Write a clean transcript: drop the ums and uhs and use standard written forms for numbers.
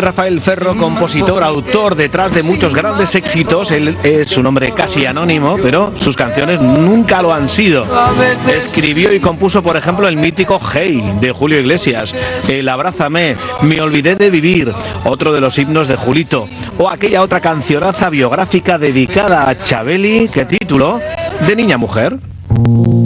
de Rafael Ferro, compositor, autor detrás de muchos grandes éxitos. Él es un hombre casi anónimo, pero sus canciones nunca lo han sido. Escribió y compuso, por ejemplo, el mítico Hey de Julio Iglesias, el Abrázame, Me olvidé de vivir, otro de los himnos de Julito, o aquella otra cancionaza biográfica dedicada a Chabeli que tituló De niña a mujer.